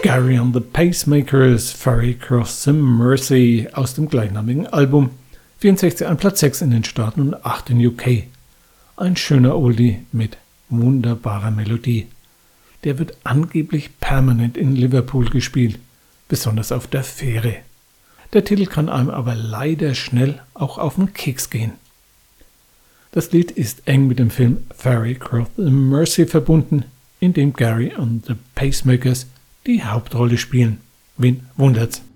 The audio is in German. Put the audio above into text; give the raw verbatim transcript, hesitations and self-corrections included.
Gary and the Pacemakers, Ferry Cross the Mercy aus dem gleichnamigen Album. vierundsechzig an Platz sechs in den Staaten und acht in U K. Ein schöner Oldie mit wunderbarer Melodie. Der wird angeblich permanent in Liverpool gespielt, besonders auf der Fähre. Der Titel kann einem aber leider schnell auch auf den Keks gehen. Das Lied ist eng mit dem Film Ferry Cross the Mercy verbunden, in dem Gary und the Pacemakers die Hauptrolle spielen. Wen wundert's?